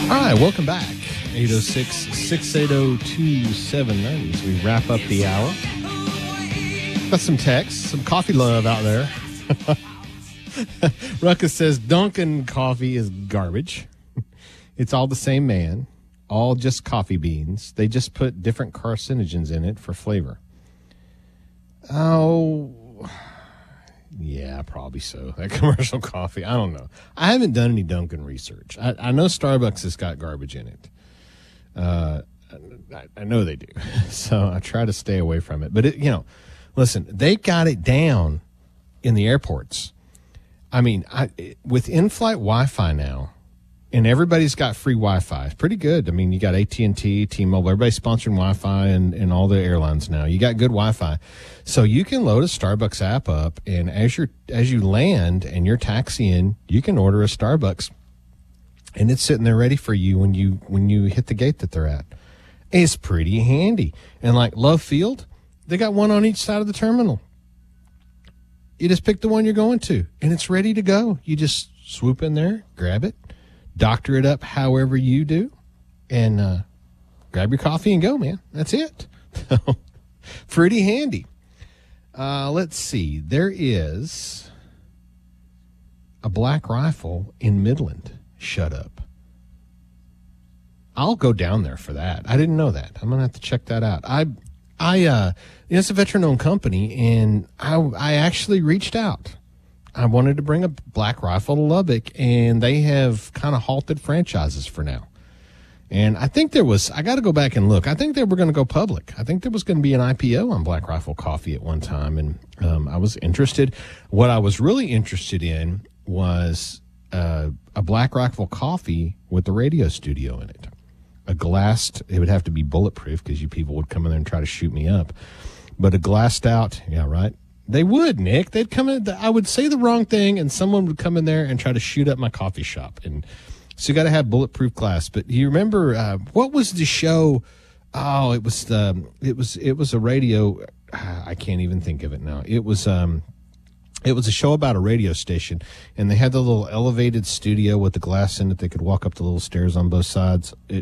All right, welcome back. 806-680-2790 as we wrap up the hour. Got some texts, some coffee love out there. Ruckus says Dunkin' coffee is garbage. It's all the same man, all just coffee beans. They just put different carcinogens in it for flavor. Oh, yeah, probably so. That commercial coffee, I don't know. I haven't done any Dunkin' research. I know Starbucks has got garbage in it. I know they do. So I try to stay away from it. But, listen, they got it down in the airports. I mean, with in-flight Wi-Fi now, and everybody's got free Wi-Fi. It's pretty good. I mean, you got AT&T, T-Mobile. Everybody's sponsoring Wi-Fi and all the airlines now. You got good Wi-Fi. So you can load a Starbucks app up, and as you land and you're taxiing, you can order a Starbucks, and it's sitting there ready for you when you hit the gate that they're at. It's pretty handy. And like Love Field, they got one on each side of the terminal. You just pick the one you're going to, and it's ready to go. You just swoop in there, grab it, doctor it up however you do, and grab your coffee and go, man. That's it. Pretty handy. Let's see. There is a Black Rifle in Midland. Shut up. I'll go down there for that. I didn't know that. I'm going to have to check that out. It's a veteran-owned company, and I actually reached out. I wanted to bring a Black Rifle to Lubbock, and they have kind of halted franchises for now. And I think I got to go back and look. I think they were going to go public. I think there was going to be an IPO on Black Rifle Coffee at one time, and I was interested. What I was really interested in was a Black Rifle Coffee with the radio studio in it. A glassed, it would have to be bulletproof because you people would come in there and try to shoot me up. But a glassed out, yeah, right? They would, Nick. They'd come in, I would say the wrong thing, and someone would come in there and try to shoot up my coffee shop. And so you got to have bulletproof glass. But you remember, what was the show? Oh, it was a radio, I can't even think of it now. It was a show about a radio station, and they had the little elevated studio with the glass in it. They could walk up the little stairs on both sides.